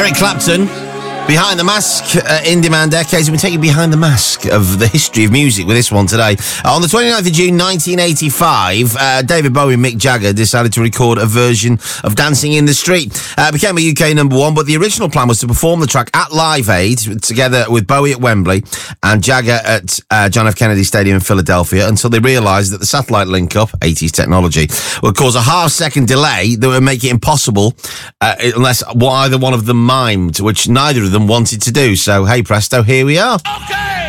Eric Clapton, Behind the Mask, In Demand Decades. We're taking behind the mask of the history of music with this one today. On the 29th of June 1985, David Bowie and Mick Jagger decided to record a version of Dancing in the Street. It became a UK number one, but the original plan was to perform the track at Live Aid, together with Bowie at Wembley and Jagger at John F. Kennedy Stadium in Philadelphia, until they realised that the satellite link-up, 80s technology, would cause a half-second delay that would make it impossible unless either one of them mimed, which neither of them wanted to do. So, hey presto, here we are. Okay.